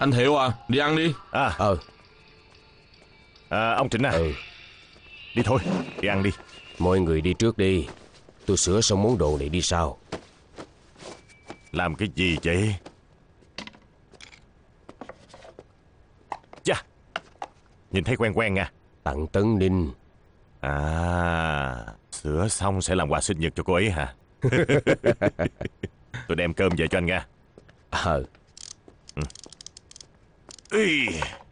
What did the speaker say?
Anh Thiệu à, đi ăn đi. Ông Trịnh à. Đi thôi, đi ăn đi. Mọi người đi trước đi. Tôi sửa xong món đồ này đi sau. Làm cái gì vậy? Chà, nhìn thấy quen quen nha. Tặng Tấn Ninh. Sửa xong sẽ làm quà sinh nhật cho cô ấy hả? Tôi đem cơm về cho anh nha.